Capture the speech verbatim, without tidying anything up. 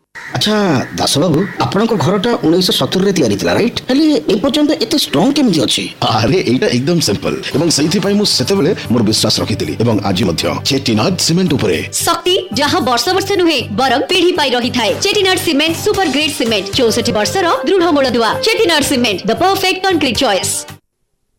अच्छा दास बाबू आपण घरटा उन्नीस सत्तर रे तैयारी थिला राइट हेले ए पर्यंत एते स्ट्रांग केमिति अछि? अरे एटा एकदम सिंपल एवं सही पई मु सेते बेले मोर विश्वास रखितिली एवं आज मध्य चेटीनाड सीमेंट उपरे शक्ति जहां वर्ष वर्ष नुहे बरम पीढ़ी पाई रही थाए। Chettinad cement super grade cement चौसठ वर्ष रो दृढ़ मूलदुआ। Chettinad cement the perfect concrete choice.